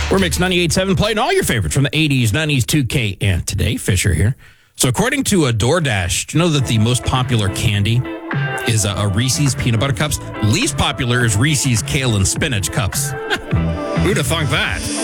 We're Mix 98.7 playing all your favorites from the 80s, 90s, 2K, and today. Fisher here. So according to a DoorDash, do you know that the most popular candy is a Reese's Peanut Butter Cups? Least popular is Reese's Kale and Spinach Cups. Who'd have thunk that?